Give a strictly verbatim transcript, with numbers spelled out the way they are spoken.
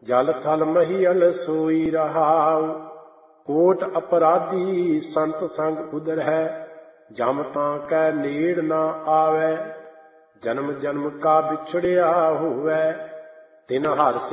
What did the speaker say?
जल थल महियल सोई रहाऊ। कोट अपराधी संत संग उदर है, जम तां कै नेड़ ना आवे। जन्म जन्म का बिछड़िया होवै, तिन हर